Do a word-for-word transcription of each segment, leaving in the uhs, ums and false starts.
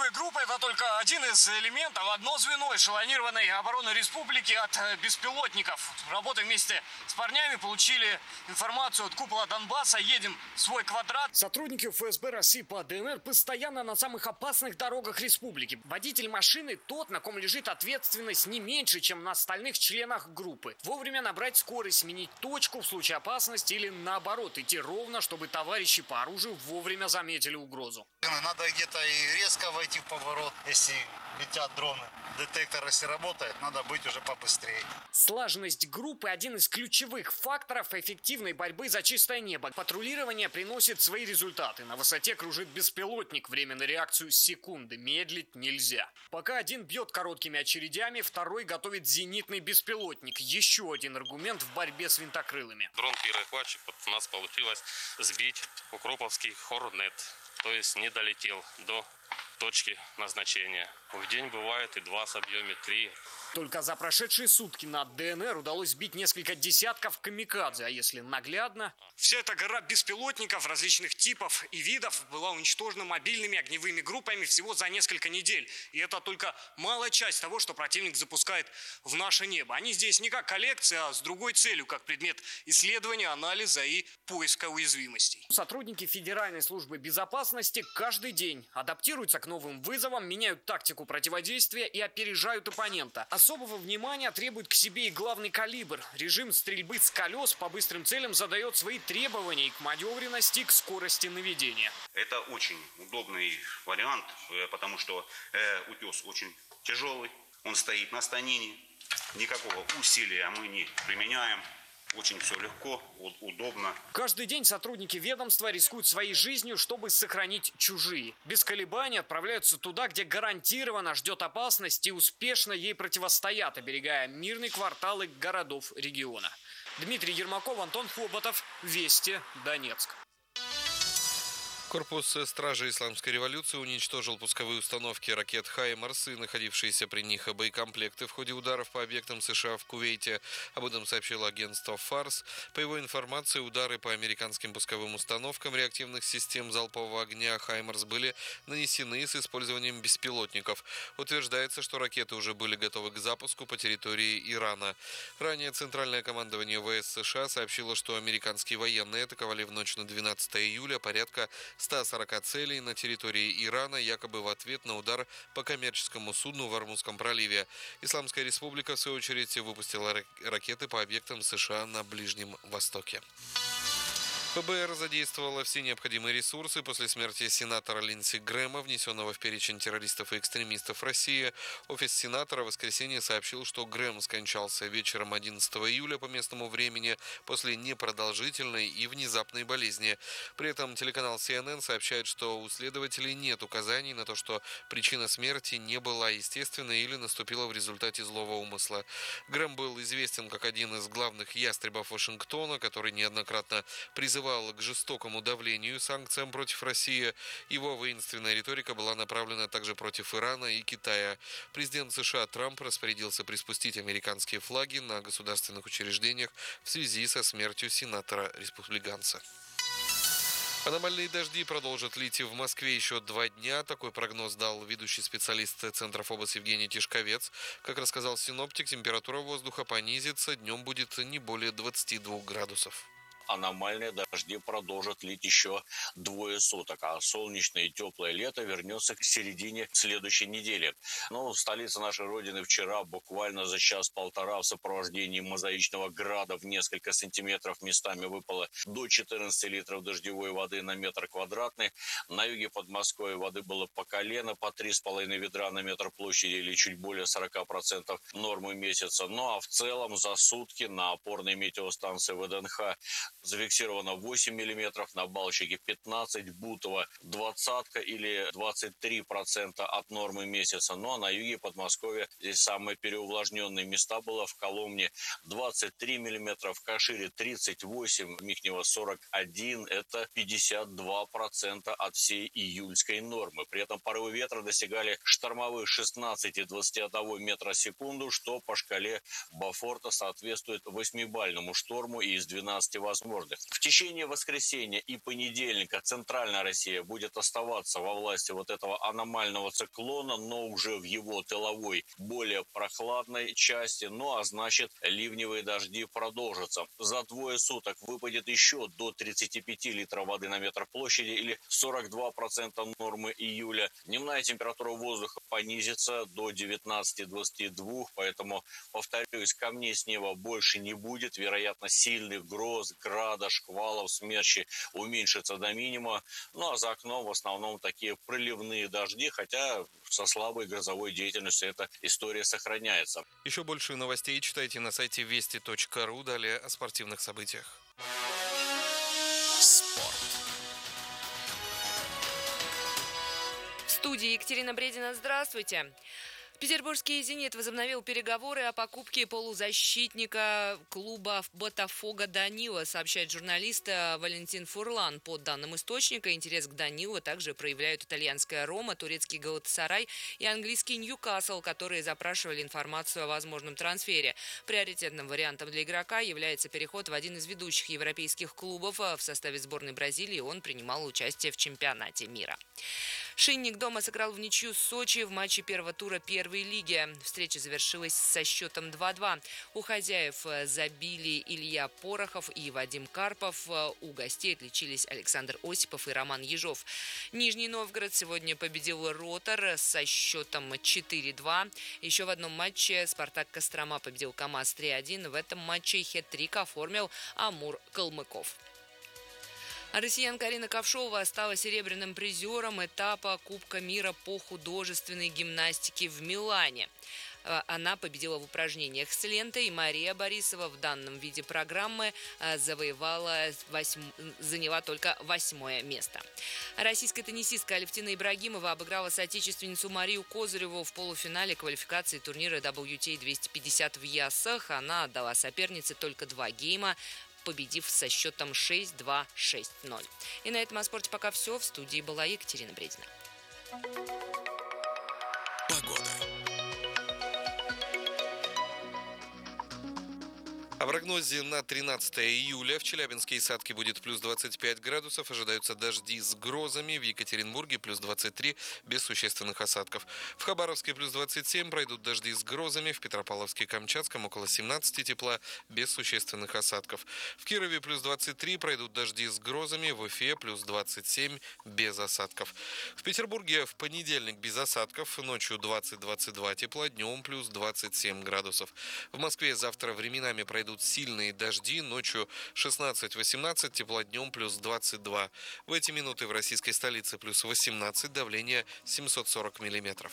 Боевой группы – это только один из элементов, одно звено эшелонированной обороны республики от беспилотников. Работаем вместе с парнями, получили информацию от купола Донбасса, едем в свой квадрат. Сотрудники ФСБ России по ДНР постоянно на самых опасных дорогах республики. Водитель машины тот, на ком лежит ответственность не меньше, чем на остальных членах группы. Вовремя набрать скорость, сменить точку в случае опасности или наоборот, идти ровно, чтобы товарищи по оружию вовремя заметили угрозу. Надо где-то и резко войти в поворот, если летят дроны. Детектор, если работает, надо быть уже побыстрее. Слаженность группы – один из ключевых факторов эффективной борьбы за чистое небо. Патрулирование приносит свои результаты. На высоте кружит беспилотник. Время на реакцию секунды. Медлить нельзя. Пока один бьет короткими очередями, второй готовит зенитный беспилотник. Еще один аргумент в борьбе с винтокрылыми. Дрон-перехватчик, вот у нас получилось сбить Укроповский Хорнет. То есть не долетел до точки назначения. В день бывает и два с объеме три. Только за прошедшие сутки на ДНР удалось сбить несколько десятков камикадзе, а если наглядно... Вся эта гора беспилотников различных типов и видов была уничтожена мобильными огневыми группами всего за несколько недель. И это только малая часть того, что противник запускает в наше небо. Они здесь не как коллекция, а с другой целью, как предмет исследования, анализа и поиска уязвимостей. Сотрудники Федеральной службы безопасности каждый день адаптируются к новым вызовам, меняют тактику противодействия и опережают оппонента. Особого внимания требует к себе и главный калибр. Режим стрельбы с колес по быстрым целям задает свои требования и к маневренности, и к скорости наведения. Это очень удобный вариант, потому что э, утес очень тяжелый, он стоит на станине, никакого усилия мы не применяем. Очень все легко, удобно. Каждый день сотрудники ведомства рискуют своей жизнью, чтобы сохранить чужие. Без колебаний отправляются туда, где гарантированно ждет опасность, и успешно ей противостоят, оберегая мирные кварталы городов региона. Дмитрий Ермаков, Антон Хоботов, Вести, Донецк. Корпус стражи исламской революции уничтожил пусковые установки ракет «Хаймарс» и находившиеся при них боекомплекты в ходе ударов по объектам США в Кувейте. Об этом сообщило агентство «Фарс». По его информации, удары по американским пусковым установкам реактивных систем залпового огня «Хаймарс» были нанесены с использованием беспилотников. Утверждается, что ракеты уже были готовы к запуску по территории Ирана. Ранее Центральное командование ВС США сообщило, что американские военные атаковали в ночь на двенадцатое июля порядка ста сорока целей на территории Ирана, якобы в ответ на удар по коммерческому судну в Ормузском проливе. Исламская республика, в свою очередь, выпустила ракеты по объектам США на Ближнем Востоке. ФБР задействовала все необходимые ресурсы после смерти сенатора Линдси Грэма, внесенного в перечень террористов и экстремистов России. Офис сенатора в воскресенье сообщил, что Грэм скончался вечером одиннадцатого июля по местному времени после непродолжительной и внезапной болезни. При этом телеканал Си Эн Эн сообщает, что у следователей нет указаний на то, что причина смерти не была естественной или наступила в результате злого умысла. Грэм был известен как один из главных ястребов Вашингтона, который неоднократно призывал к жестокому давлению и санкциям против России. Его воинственная риторика была направлена также против Ирана и Китая. Президент США Трамп распорядился приспустить американские флаги на государственных учреждениях в связи со смертью сенатора-республиканца. Аномальные дожди продолжат лить в Москве еще два дня. Такой прогноз дал ведущий специалист Центра ФОБОС Евгений Тишковец. Как рассказал синоптик, температура воздуха понизится. Днем будет не более двадцати двух градусов. Аномальные дожди продолжат лить еще двое суток, а солнечное и теплое лето вернется к середине следующей недели. Ну, столица нашей Родины вчера буквально за час-полтора в сопровождении мозаичного града в несколько сантиметров местами выпало до четырнадцати литров дождевой воды на метр квадратный. На юге Подмосковья воды было по колено, по три с половиной ведра на метр площади или чуть более сорока процентов нормы месяца. Ну а в целом за сутки на опорной метеостанции вэ дэ эн ха зафиксировано восемь миллиметров, на Балчике пятнадцать, Бутово двадцатка или двадцать три процента от нормы месяца. Ну а на юге Подмосковья здесь самые переувлажненные места было в Коломне двадцать три миллиметра, в Кашире тридцать восемь, в Михнево сорок один, это пятьдесят два процента от всей июльской нормы. При этом порывы ветра достигали штормовых шестнадцати двадцати одного метра в секунду, что по шкале Бофорта соответствует восьмибалльному шторму, и из двенадцати возможных четвёртых. В течение воскресенья и понедельника Центральная Россия будет оставаться во власти вот этого аномального циклона, но уже в его тыловой, более прохладной части. Ну а значит, ливневые дожди продолжатся. За двое суток выпадет еще до тридцати пяти литров воды на метр площади или сорок два процента нормы июля. Дневная температура воздуха понизится до девятнадцати двадцати двух, поэтому, повторюсь, камней с неба больше не будет. Вероятно, сильных гроз, града, шквалов, смерчи уменьшится до минимума. Ну а за окном в основном такие проливные дожди, хотя со слабой грозовой деятельностью эта история сохраняется. Еще больше новостей читайте на сайте вести точка ру. Далее о спортивных событиях. Спорт. В студии Екатерина Бредина. Здравствуйте. Петербургский «Зенит» возобновил переговоры о покупке полузащитника клуба «Ботафого» Данила, сообщает журналист Валентин Фурлан. По данным источника, интерес к Данилу также проявляют итальянская «Рома», турецкий «Галатасарай» и английский «Ньюкасл», которые запрашивали информацию о возможном трансфере. Приоритетным вариантом для игрока является переход в один из ведущих европейских клубов. В составе сборной Бразилии он принимал участие в чемпионате мира. Шинник дома сыграл в ничью с Сочи в матче первого тура первой лиги. Встреча завершилась со счетом два-два. У хозяев забили Илья Порохов и Вадим Карпов. У гостей отличились Александр Осипов и Роман Ежов. Нижний Новгород сегодня победил Ротор со счетом четыре-два. Еще в одном матче «Спартак» Кострома победил КамАЗ три-один. В этом матче хет-трик оформил Амур Калмыков. Россиянка Арина Ковшова стала серебряным призером этапа Кубка мира по художественной гимнастике в Милане. Она победила в упражнениях с лентой, и Мария Борисова в данном виде программы завоевала восьм... заняла только восьмое место. Российская теннисистка Алевтина Ибрагимова обыграла соотечественницу Марию Козыреву в полуфинале квалификации турнира дабл ю ти эй двести пятьдесят в Яссах. Она отдала сопернице только два гейма, победив со счетом шесть-два, шесть-ноль. И на этом о спорте пока все. В студии была Екатерина Бредина. Погода. О прогнозе на тринадцатое июля в Челябинске и Сатке будет плюс двадцать пять градусов. Ожидаются дожди с грозами. В Екатеринбурге плюс двадцать три, без существенных осадков. В Хабаровске плюс двадцать семь, пройдут дожди с грозами. В Петропавловске и Камчатском около семнадцати тепла, без существенных осадков. В Кирове плюс двадцать три, пройдут дожди с грозами. В Уфе плюс двадцать семь, без осадков. В Петербурге в понедельник без осадков. Ночью двадцать-двадцать два тепла, днем плюс двадцать семь градусов. В Москве завтра временами пройдут сильные дожди, ночью шестнадцать-восемнадцать, тепла, днем плюс двадцать два. В эти минуты в российской столице плюс восемнадцать, давление семьсот сорок миллиметров.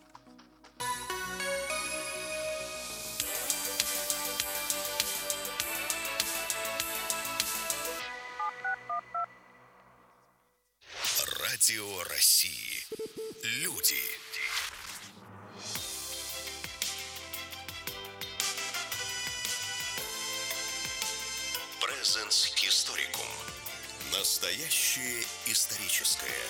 Радио России. Люди. Presence Historicum. Настоящее историческое.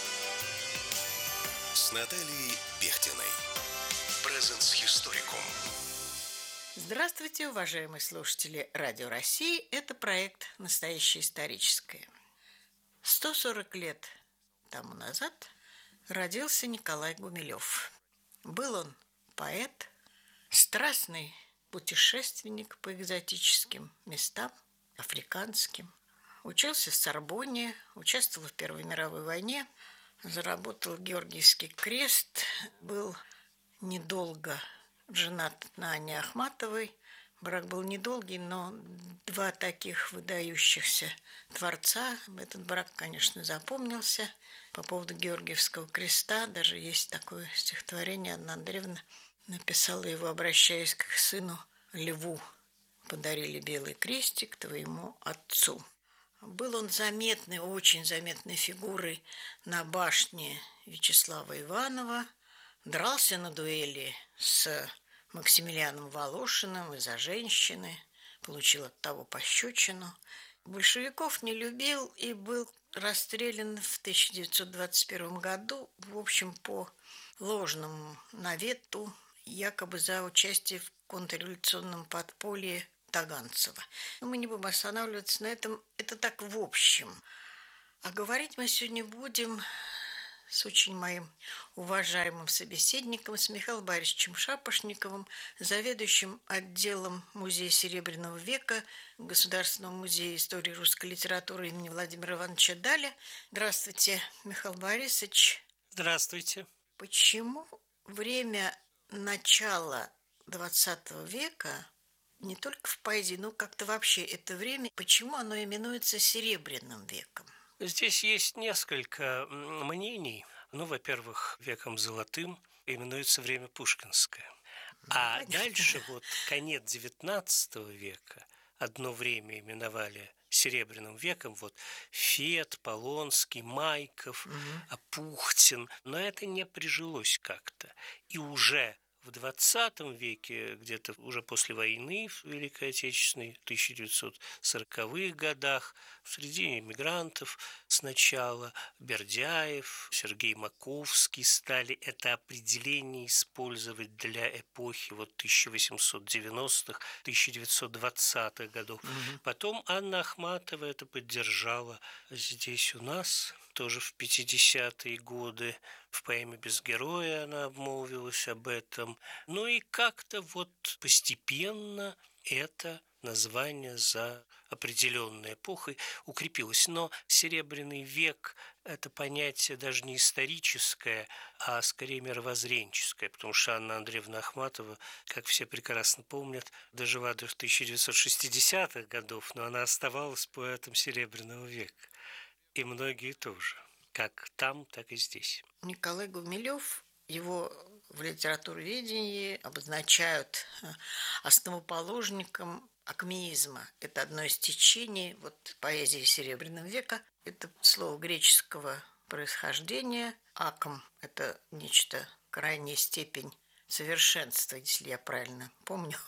С Натальей Бехтиной. Presence Historicum. Здравствуйте, уважаемые слушатели Радио России. Это проект «Настоящее историческое». сто сорок лет тому назад родился Николай Гумилев. Был он поэт, страстный путешественник по экзотическим местам, африканским. Учился в Сорбонне, участвовал в Первой мировой войне, заработал Георгиевский крест, был недолго женат на Анне Ахматовой. Брак был недолгий, но два таких выдающихся творца. Этот брак, конечно, запомнился. По поводу Георгиевского креста даже есть такое стихотворение. Анна Андреевна написала его, обращаясь к сыну Льву. «Подарили белый крестик твоему отцу». Был он заметной, очень заметной фигурой на башне Вячеслава Иванова. Дрался на дуэли с Максимилианом Волошиным из-за женщины. Получил от того пощечину. Большевиков не любил и был расстрелян в тысяча девятьсот двадцать первом году, в общем, по ложному навету, якобы за участие в контрреволюционном подполье Таганцева. Но мы не будем останавливаться на этом. Это так в общем. А говорить мы сегодня будем с очень моим уважаемым собеседником, с Михаилом Борисовичем Шапошниковым, заведующим отделом Музея Серебряного века Государственного музея истории русской литературы имени Владимира Ивановича Даля. Здравствуйте, Михаил Борисович. Здравствуйте. Почему время начала двадцатого века, не только в поэзии, но как-то вообще это время, почему оно именуется Серебряным веком? Здесь есть несколько мнений. Ну, во-первых, веком золотым именуется время пушкинское. Ну, а понятно. Дальше вот конец девятнадцатого века одно время именовали Серебряным веком. Вот Фет, Полонский, Майков, угу. Апухтин. Но это не прижилось как-то. И уже в двадцатом веке, где-то уже после войны в Великой Отечественной, в тысяча девятьсот сороковых годах, среди эмигрантов сначала Бердяев, Сергей Маковский стали это определение использовать для эпохи вот тысяча восемьсот девяностых - тысяча девятьсот двадцатых годов. Угу. Потом Анна Ахматова это поддержала здесь у нас. Тоже в пятидесятые годы в поэме «Без героя» она обмолвилась об этом. Ну и как-то вот постепенно это название за определенной эпохой укрепилось. Но Серебряный век – это понятие даже не историческое, а скорее мировоззренческое, потому что Анна Андреевна Ахматова, как все прекрасно помнят, дожила до тысяча девятьсот шестидесятых годов, но она оставалась поэтом Серебряного века. И многие тоже, как там, так и здесь. Николай Гумилев, его в литературоведении обозначают основоположником акмеизма. Это одно из течений вот, поэзии Серебряного века. Это слово греческого происхождения. Акм – это нечто, крайняя степень совершенства, если я правильно помню.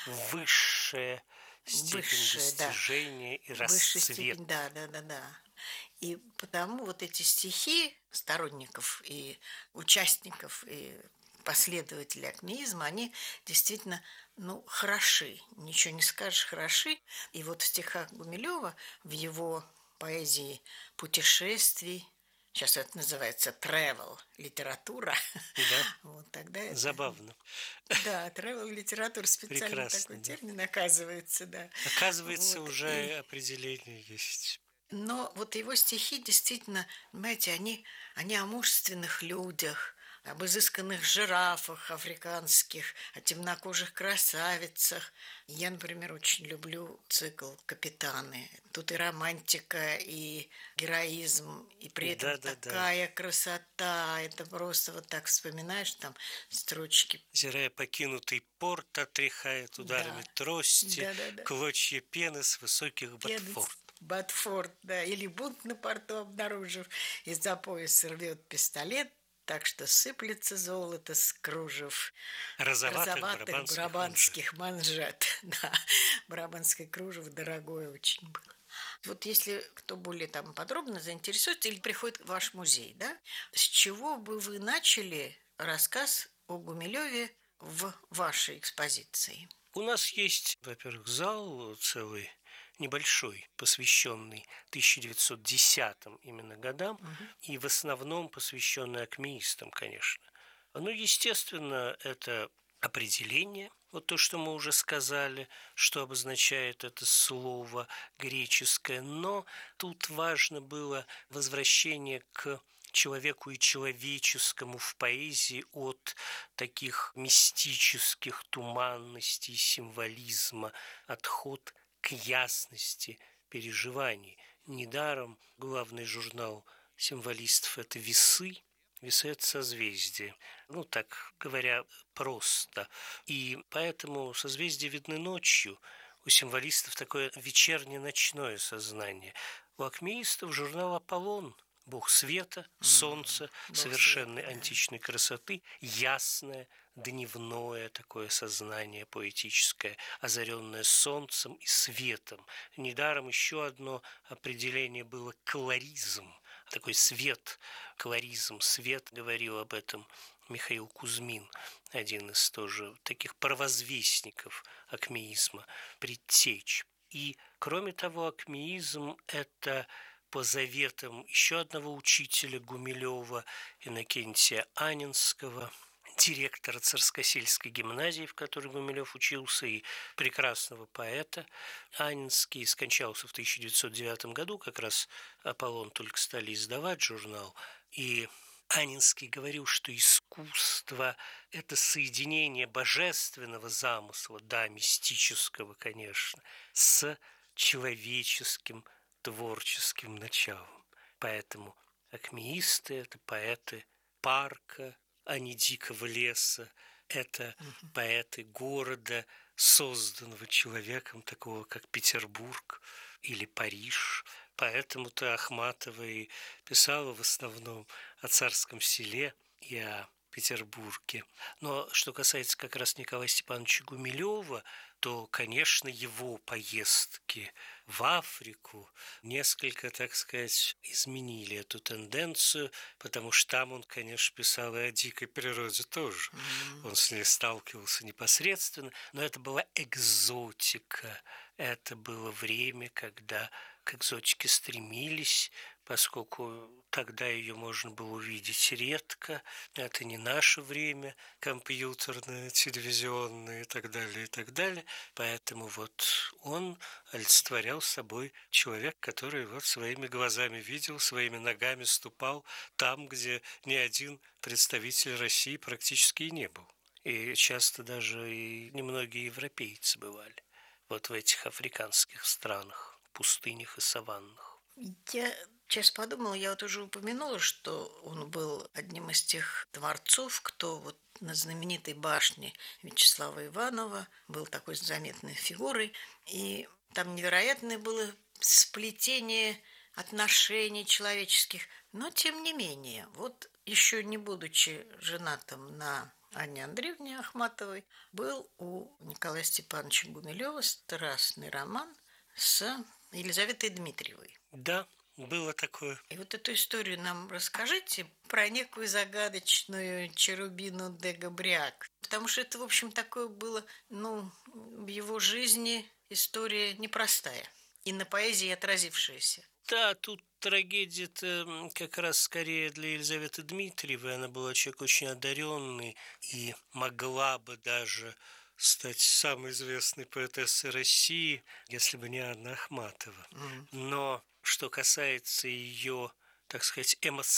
Высшая степень Высшая, достижения да. и расцвета. Да, да, да, да. И потому вот эти стихи сторонников и участников и последователей акмеизма, они действительно, ну, хороши, ничего не скажешь, хороши. И вот в стихах Гумилева, в его поэзии путешествий, сейчас это называется travel литература. Да. Вот тогда это... Забавно. Да, travel литература, специально Прекрасно, такой да. термин оказывается, да. Оказывается, вот. уже И... определение есть. Но вот его стихи действительно, понимаете, они, они о мужественных людях, об изысканных жирафах африканских, о темнокожих красавицах. Я, например, очень люблю цикл «Капитаны». Тут и романтика, и героизм, и при этом да, такая да, да. красота. Это просто вот так вспоминаешь, там строчки. Зирая покинутый порт, отряхает ударами да. трости, да, да, да. клочья пены с высоких ботфорд. Ботфорд, да, или бунт на порту обнаружив, из-за пояса рвет пистолет, так что сыплется золото с кружев розоватых, розоватых брабанских, брабанских манжет. Да, брабанское кружево дорогое очень было. Вот если кто более там подробно заинтересуется или приходит в ваш музей, да, с чего бы вы начали рассказ о Гумилеве в вашей экспозиции? У нас есть, во-первых, зал целый, небольшой, посвященный тысяча девятьсот десятым именно годам, угу. и в основном посвященный акмеистам, конечно. Ну, естественно, это определение, вот то, что мы уже сказали, что обозначает это слово греческое, но тут важно было возвращение к человеку и человеческому в поэзии от таких мистических туманностей, символизма, отход к ясности переживаний. Недаром главный журнал символистов – это «Весы». Весы – это созвездие. Ну, так говоря, просто. И поэтому созвездия видны ночью. У символистов такое вечерне-ночное сознание. У акмеистов журнал «Аполлон». Бог света, солнца, Бог совершенной света, античной да. красоты, ясное, дневное такое сознание поэтическое, озаренное солнцем и светом. Недаром еще одно определение было колоризм, такой свет, колоризм, свет, говорил об этом Михаил Кузьмин, один из тоже таких провозвестников акмеизма, предтеч. И, кроме того, акмеизм – это по заветам еще одного учителя Гумилева, Иннокентия Анинского, директора Царскосельской гимназии, в которой Гумилев учился, и прекрасного поэта. Анинский скончался в тысяча девятьсот девятом году, как раз «Аполлон» только стали издавать журнал, и Анинский говорил, что искусство – это соединение божественного замысла, да, мистического, конечно, с человеческим творческим началом. Поэтому акмеисты – это поэты парка, а не дикого леса. Это угу. поэты города, созданного человеком, такого как Петербург или Париж. Поэтому-то Ахматова и писала в основном о царском селе и о Петербурге. Но что касается как раз Николая Степановича Гумилева, то, конечно, его поездки в Африку несколько, так сказать, изменили эту тенденцию, потому что там он, конечно, писал и о дикой природе тоже. Mm-hmm. Он с ней сталкивался непосредственно, но это была экзотика. Это было время, когда к экзотике стремились, поскольку тогда ее можно было увидеть редко. Это не наше время, компьютерное, телевизионное и так далее, и так далее. Поэтому вот он олицетворял собой человек, который вот своими глазами видел, своими ногами ступал там, где ни один представитель России практически и не был. И часто даже и немногие европейцы бывали вот в этих африканских странах, пустынях и саваннах. Я сейчас подумала, я вот уже упомянула, что он был одним из тех творцов, кто вот на знаменитой башне Вячеслава Иванова был такой заметной фигурой. И там невероятное было сплетение отношений человеческих. Но, тем не менее, вот еще не будучи женатым на Анне Андреевне Ахматовой, был у Николая Степановича Гумилева страстный роман с Елизаветой Дмитриевой. Да, было такое. И вот эту историю нам расскажите про некую загадочную Черубину де Габриак. Потому что это, в общем, такое было, ну, в его жизни история непростая и на поэзии отразившаяся. Да, тут трагедия-то как раз скорее для Елизаветы Дмитриевой. Она была человек очень одаренный и могла бы даже стать самой известной поэтессой России, если бы не Анна Ахматова. Mm. Но что касается ее, так сказать,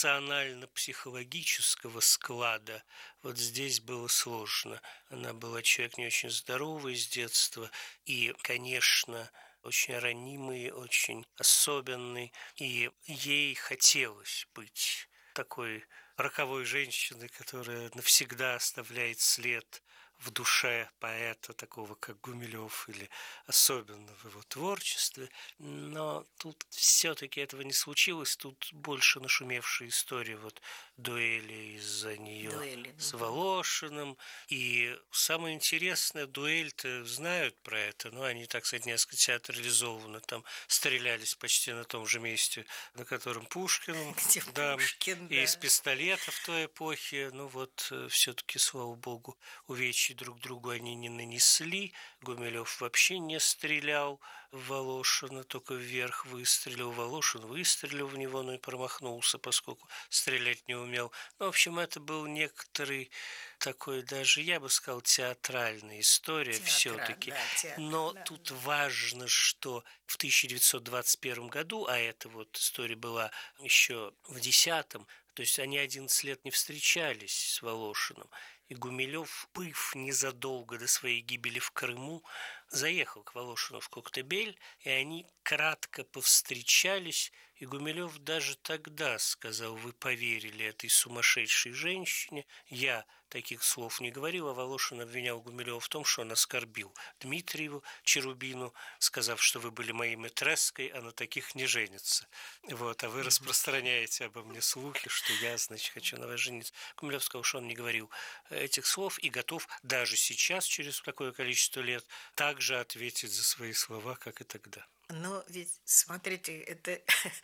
эмоционально-психологического склада, вот здесь было сложно. Она была человек не очень здоровый с детства и, конечно, очень ранимый, очень особенный, и ей хотелось быть такой роковой женщиной, которая навсегда оставляет след в душе поэта, такого как Гумилев, или особенно в его творчестве. Но тут все-таки этого не случилось. Тут больше нашумевшая история вот дуэли из-за нее дуэли, с да. Волошиным. И самое интересное, дуэль-то знают про это, но они, так сказать, несколько театрализованы. Там стрелялись почти на том же месте, на котором Пушкин. Где да, Пушкин, да. И из пистолетов той эпохи. Ну вот, все-таки, слава богу, увечья друг другу они не нанесли. Гумилев вообще не стрелял в Волошина, только вверх выстрелил. Волошин выстрелил в него, но и промахнулся, поскольку стрелять не умел. Ну, в общем, это был некоторый такой, даже, я бы сказал, театральная история Театра, все-таки. Да, театр, но да, тут да. важно, что в тысяча девятьсот двадцать первом году, а эта вот история была еще в десятом, то есть они одиннадцать лет не встречались с Волошиным. И Гумилев, быв незадолго до своей гибели в Крыму, заехал к Волошину в Коктебель, и они кратко повстречались, и Гумилев даже тогда сказал: вы поверили этой сумасшедшей женщине. Я таких слов не говорил, а Волошин обвинял Гумилева в том, что он оскорбил Дмитриеву, Черубину, сказав, что вы были моей матреской, а на таких не женится. Вот, а вы распространяете обо мне слухи, что я, значит, хочу на вас жениться. Гумилев сказал, что он не говорил этих слов и готов даже сейчас, через такое количество лет, также ответить за свои слова, как и тогда. Но ведь, смотрите, это,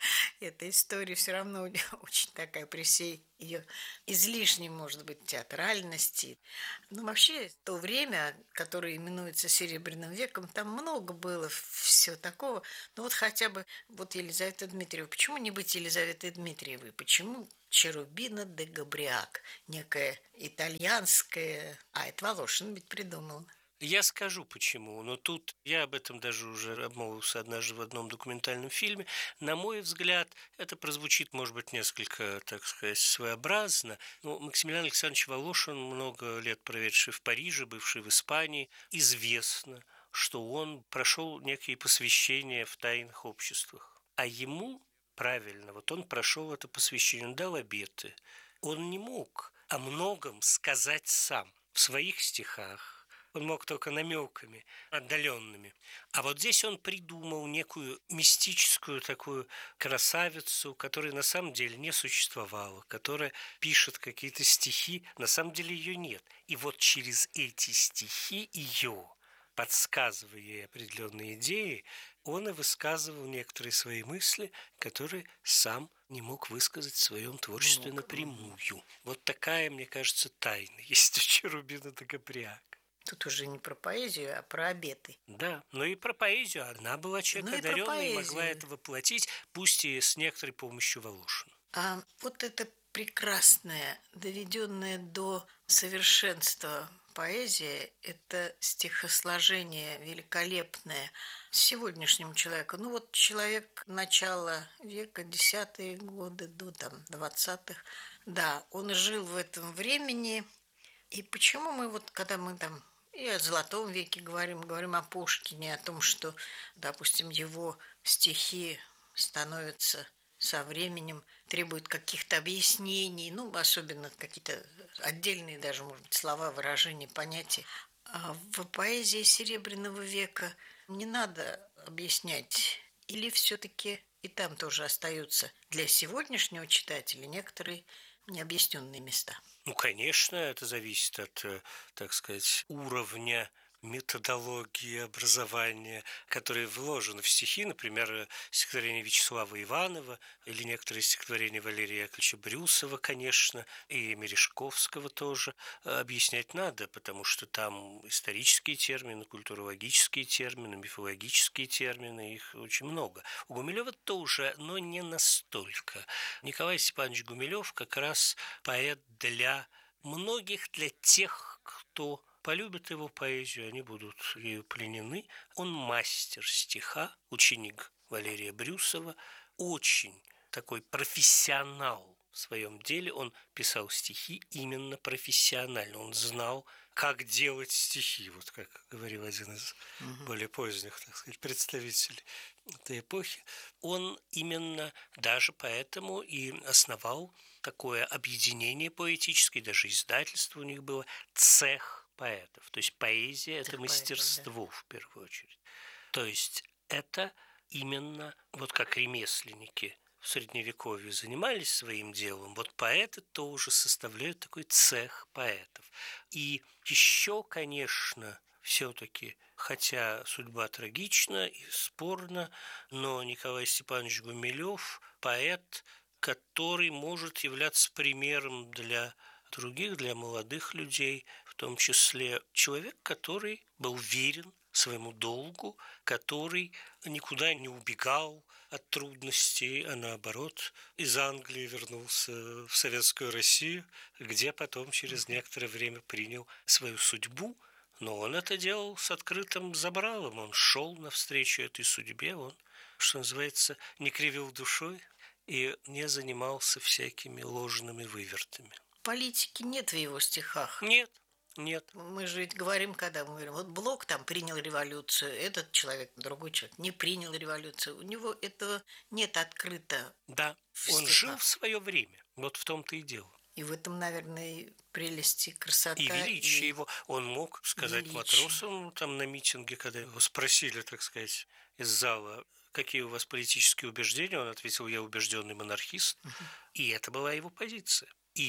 эта история все равно очень такая при всей ее излишней, может быть, театральности. Ну, вообще, то время, которое именуется Серебряным веком, там много было все такого. Ну, вот хотя бы вот Елизавета Дмитриева. Почему не быть Елизаветой Дмитриевой? Почему Черубина де Габриак? Некая итальянская... А, это Волошин ведь придумал. Я скажу почему, но тут я об этом даже уже обмолвился однажды в одном документальном фильме. На мой взгляд, это прозвучит, может быть, несколько, так сказать, своеобразно. Но Максимилиан Александрович Волошин, много лет проведший в Париже, бывший в Испании, известно, что он прошел некие посвящения в тайных обществах. А ему, правильно, вот он прошел это посвящение, он дал обеты. Он не мог о многом сказать сам в своих стихах. Он мог только намеками, отдаленными. А вот здесь он придумал некую мистическую такую красавицу, которая на самом деле не существовала, которая пишет какие-то стихи, на самом деле ее нет. И вот через эти стихи ее, подсказывая ей определенные идеи, он и высказывал некоторые свои мысли, которые сам не мог высказать в своем творчестве напрямую. Вот такая, мне кажется, тайна есть у Черубина де Габриак. Тут уже не про поэзию, а про обеты. Да, но и про поэзию. Она была человек ну одаренный и могла это воплотить, пусть и с некоторой помощью Волошина. А вот это прекрасная, доведенная до совершенства поэзия, это стихосложение великолепное сегодняшнему человеку. Ну вот человек начала века, десятые годы, до там двадцатых, да, он жил в этом времени. И почему мы вот, когда мы там и о Золотом веке говорим, говорим о Пушкине, о том, что, допустим, его стихи становятся со временем, требуют каких-то объяснений, ну, особенно какие-то отдельные даже, может быть, слова, выражения, понятия. А в поэзии Серебряного века не надо объяснять, или все-таки и там тоже остаются для сегодняшнего читателя некоторые необъясненные места. Ну, конечно, это зависит от, так сказать, уровня методологии образования, которые вложены в стихи, например, стихотворение Вячеслава Иванова или некоторые стихотворения Валерия Яковлевича Брюсова, конечно, и Мережковского тоже объяснять надо, потому что там исторические термины, культурологические термины, мифологические термины, их очень много. У Гумилева тоже, но не настолько. Николай Степанович Гумилев как раз поэт для многих, для тех, кто полюбят его поэзию, они будут ею пленены. Он мастер стиха, ученик Валерия Брюсова, очень такой профессионал в своем деле. Он писал стихи именно профессионально. Он знал, как делать стихи, вот как говорил один из угу. более поздних, так сказать, представителей этой эпохи. Он именно даже поэтому и основал такое объединение поэтическое, даже издательство у них было, цех поэтов. То есть поэзия – это мастерство, да. в первую очередь. То есть это именно вот как ремесленники в Средневековье занимались своим делом, вот поэты тоже составляют такой цех поэтов. И еще, конечно, все-таки, хотя судьба трагична и спорна, но Николай Степанович Гумилев – поэт, который может являться примером для других, для молодых людей, в том числе человек, который был верен своему долгу, который никуда не убегал от трудностей, а наоборот, из Англии вернулся в Советскую Россию, где потом через некоторое время принял свою судьбу. Но он это делал с открытым забралом, он шел навстречу этой судьбе, он, что называется, не кривил душой и не занимался всякими ложными вывертами. Политики нет в его стихах. Нет, нет. Мы же ведь говорим, когда мы говорим, вот Блок там принял революцию, этот человек, другой человек не принял революцию. У него этого нет открыто. Да, он жил в свое время. Вот в том-то и дело. И в этом, наверное, прелести, красота. И величие и... его. Он мог сказать величие. Матросам там на митинге, когда его спросили, так сказать, из зала, какие у вас политические убеждения, он ответил, я убежденный монархист. Угу. И это была его позиция. И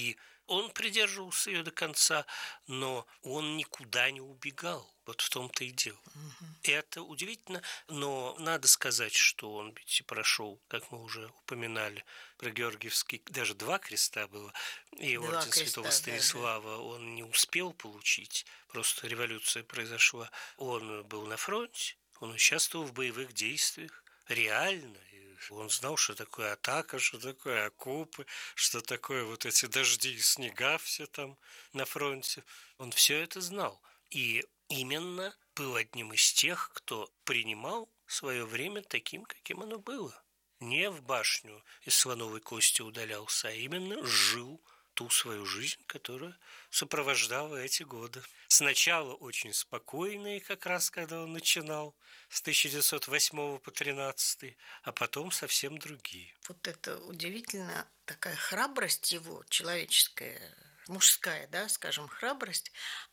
Он придерживался ее до конца, но он никуда не убегал. Вот в том-то и дело. Угу. Это удивительно, но надо сказать, что он ведь прошел, как мы уже упоминали, про Георгиевский, даже два креста было, и два орден креста, Святого Станислава да, да. он не успел получить, просто революция произошла. Он был на фронте, он участвовал в боевых действиях, реально. Он знал, что такое атака, что такое окопы, что такое вот эти дожди и снега все там на фронте. Он все это знал. И именно был одним из тех, кто принимал свое время таким, каким оно было. Не в башню из слоновой кости удалялся, а именно жил ту свою жизнь, которая сопровождала эти годы. Сначала очень спокойные, как раз когда он начинал, с тысяча девятьсот восьмого по тринадцатый, а потом совсем другие. Вот это удивительно, такая храбрость его, человеческая, мужская, да, скажем, храбрость,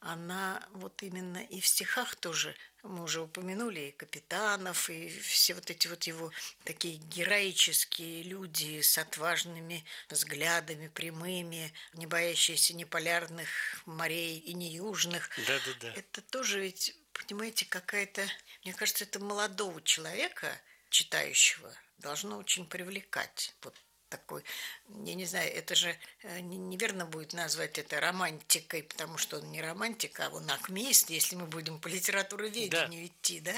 она вот именно и в стихах тоже, мы уже упомянули и Капитанов, и все вот эти вот его такие героические люди с отважными взглядами, прямыми, не боящиеся ни полярных морей и ни южных. Да-да-да. Это тоже ведь, понимаете, какая-то, мне кажется, это молодого человека, читающего, должно очень привлекать. Вот такой, я не знаю, это же неверно будет назвать это романтикой, потому что он не романтик, а он акмеист, если мы будем по литературоведению да. идти, да.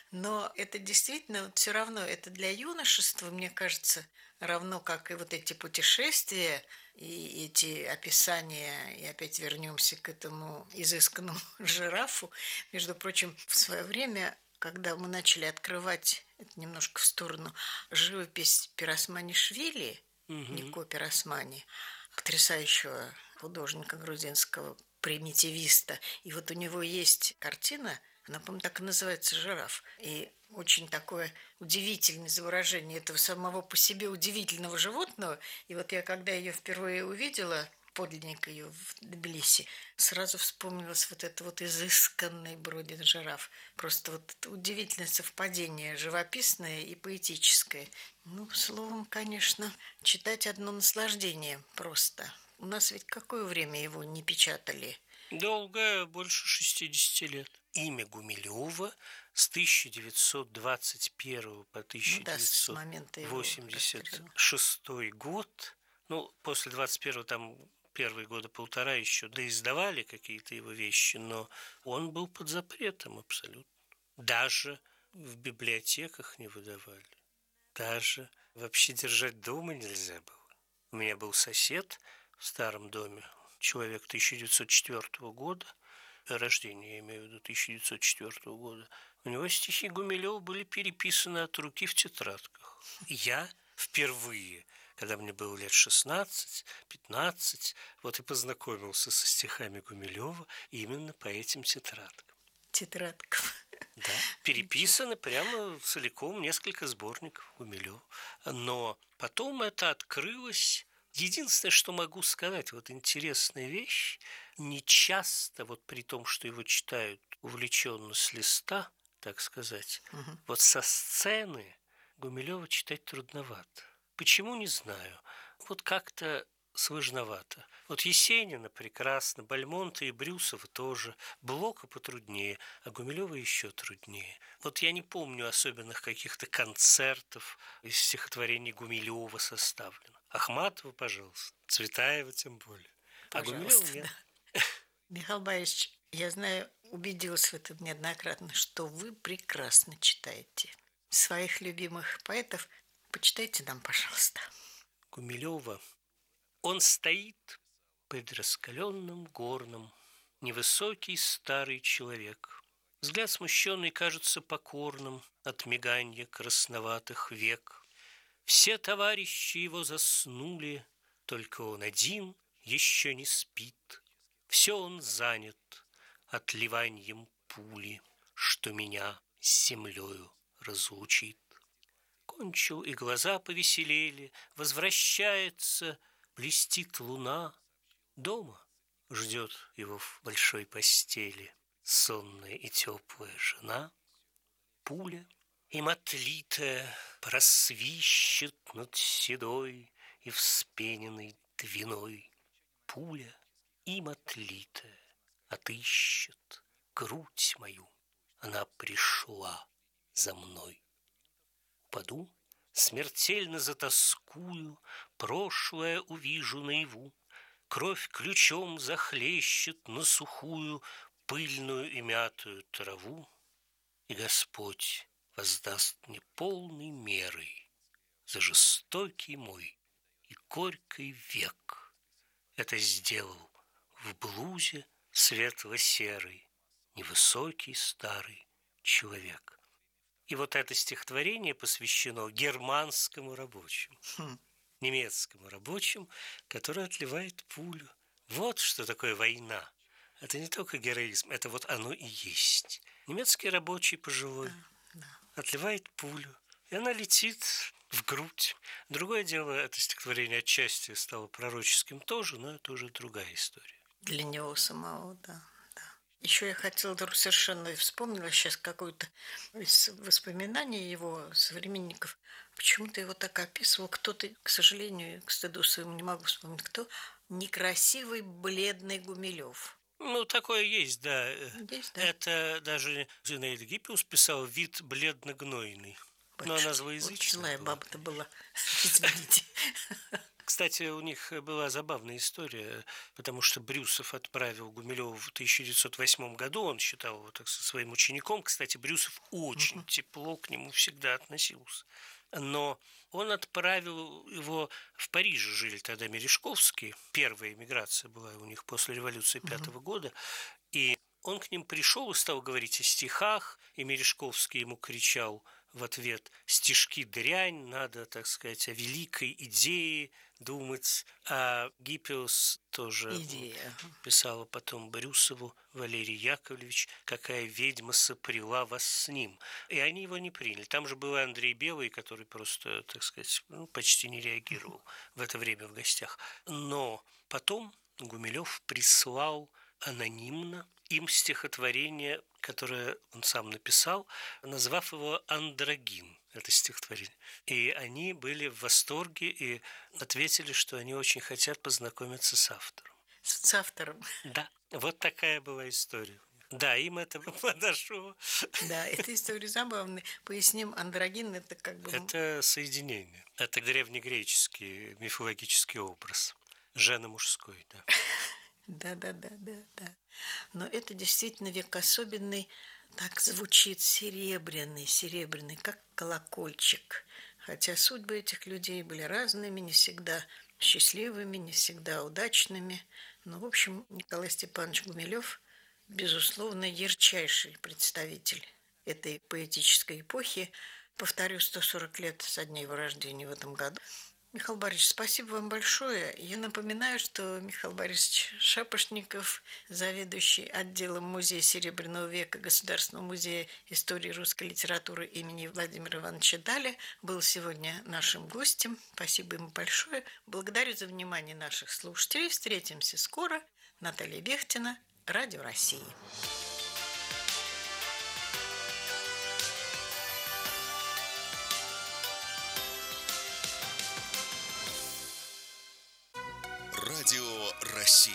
Но это действительно вот все равно, это для юношества, мне кажется, равно как и вот эти путешествия и эти описания, и опять вернемся к этому изысканному жирафу. Между прочим, в свое время, когда мы начали открывать, это немножко в сторону, живопись Пиросманишвили, угу. Нико Пиросмани, потрясающего художника грузинского, примитивиста. И вот у него есть картина, она, по-моему, так и называется «Жираф». И очень такое удивительное изображение этого самого по себе удивительного животного. И вот я, когда ее впервые увидела, подлинник ее в Тбилиси, сразу вспомнилось вот это вот изысканный Бродин жираф. Просто вот удивительное совпадение, живописное и поэтическое. Ну, словом, конечно, читать одно наслаждение просто. У нас ведь какое время его не печатали? Долгое, больше шестидесяти лет. Имя Гумилева с тысяча девятьсот двадцать первого по тысяча девятьсот восемьдесят шестой год. Ну, после двадцать первого там первые года полтора еще доиздавали какие-то его вещи, но он был под запретом абсолютно. Даже в библиотеках не выдавали. Даже вообще держать дома нельзя было. У меня был сосед в старом доме, человек тысяча девятьсот четвёртого года, рождения, я имею в виду, тысяча девятьсот четвёртого года. У него стихи Гумилева были переписаны от руки в тетрадках. Я впервые, когда мне было лет шестнадцать-пятнадцать, вот и познакомился со стихами Гумилева именно по этим тетрадкам. Тетрадкам. Да, переписаны прямо целиком несколько сборников Гумилева. Но потом это открылось. Единственное, что могу сказать, вот интересная вещь, не часто, вот при том, что его читают увлеченно с листа, так сказать, угу. вот со сцены Гумилева читать трудновато. Почему, не знаю. Вот как-то сложновато. Вот Есенина прекрасно, Бальмонта и Брюсова тоже, Блока потруднее, а Гумилева еще труднее. Вот я не помню особенных каких-то концертов из стихотворений Гумилева составлено. Ахматова, пожалуйста, Цветаева тем более. Пожалуйста, а Гумилева нет. Да. Михаил Борисович, я знаю, убедилась в этом неоднократно, что вы прекрасно читаете своих любимых поэтов. Почитайте нам, пожалуйста. Гумилева. Он стоит под раскаленным горном, невысокий старый человек. Взгляд смущенный кажется покорным от миганья красноватых век. Все товарищи его заснули, только он один еще не спит. Все он занят отливаньем пули, что меня с землею разлучит. Кончил, и глаза повеселели, возвращается, блестит луна. Дома ждет его в большой постели сонная и теплая жена. Пуля им отлитая просвищет над седой и вспененной двиной. пуля, им отлитая, отыщет грудь мою, она пришла за мной. Упаду, смертельно затоскую, прошлое увижу наяву, кровь ключом захлещет на сухую, пыльную и мятую траву, и Господь воздаст мне полной мерой за жестокий мой и горький век. Это сделал в блузе светло-серый невысокий старый человек. И вот это стихотворение посвящено германскому рабочему, хм. немецкому рабочему, который отливает пулю. Вот что такое война. Это не только героизм, это вот оно и есть. Немецкий рабочий пожилой да, да. отливает пулю, и она летит в грудь. Другое дело, это стихотворение отчасти стало пророческим тоже, но это уже другая история. Для него самого, да. Еще я хотела вдруг совершенно вспомнила сейчас какое-то из воспоминаний его современников. Почему-то его так описывал кто-то, к сожалению, к стыду своему не могу вспомнить, кто, некрасивый бледный Гумилев. Ну, такое есть, да. Есть, да? Это даже Зинаида Гиппиус писала «вид бледно-гнойный». Но она злоязычная. Очень злая баба-то была, извините. Кстати, у них была забавная история, потому что Брюсов отправил Гумилёва в тысяча девятьсот восьмом году, он считал его так, своим учеником. Кстати, Брюсов очень uh-huh. тепло к нему всегда относился. Но он отправил его в Париже, жили тогда Мережковские, первая эмиграция была у них после революции пятого uh-huh. года, и он к ним пришел и стал говорить о стихах, и Мережковский ему кричал в ответ: стишки дрянь, надо, так сказать, о великой идее думать. А Гиппиус тоже Идея. писала потом Брюсову: Валерий Яковлевич, какая ведьма сопрела вас с ним. И они его не приняли. Там же был Андрей Белый, который просто, так сказать, ну, почти не реагировал в это время в гостях. Но потом Гумилев прислал анонимно им стихотворение, которое он сам написал, назвав его «Андрогин», это стихотворение. И они были в восторге и ответили, что они очень хотят познакомиться с автором. С автором? Да, вот такая была история. Да, им это подошло. Да, эта история забавная. Поясним, андрогин – это как бы… Это соединение. Это древнегреческий мифологический образ. Жена-мужской, да. Да, да, да, да, да. Но это действительно век особенный, так звучит серебряный, серебряный, как колокольчик. Хотя судьбы этих людей были разными, не всегда счастливыми, не всегда удачными. Но, в общем, Николай Степанович Гумилев, безусловно, ярчайший представитель этой поэтической эпохи. Повторю, сто сорок лет со дня его рождения в этом году. Михаил Борисович, спасибо вам большое. Я напоминаю, что Михаил Борисович Шапошников, заведующий отделом Музея Серебряного века Государственного музея истории русской литературы имени Владимира Ивановича Даля, был сегодня нашим гостем. Спасибо ему большое. Благодарю за внимание наших слушателей. Встретимся скоро. Наталья Бехтина, Радио России. Радио России.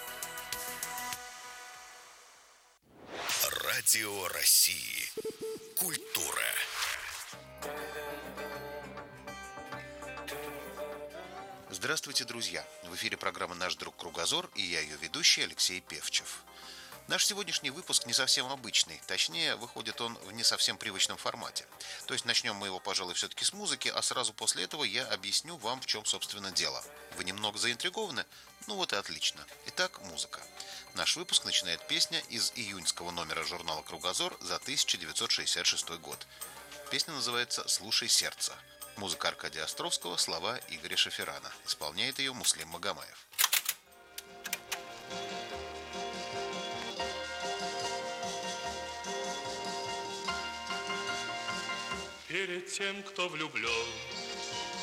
Радио России. Культура. Здравствуйте, друзья! В эфире программа «Наш друг Кругозор» и я ее ведущий Алексей Певчев. Наш сегодняшний выпуск не совсем обычный, точнее, выходит он в не совсем привычном формате. То есть начнем мы его, пожалуй, все-таки с музыки, а сразу после этого я объясню вам, в чем, собственно, дело. Вы немного заинтригованы? Ну вот и отлично. Итак, музыка. Наш выпуск начинает песня из июньского номера журнала «Кругозор» за тысяча девятьсот шестьдесят шестой год. Песня называется «Слушай сердце». Музыка Аркадия Островского, слова Игоря Шаферана. Исполняет ее Муслим Магомаев. Перед тем, кто влюблен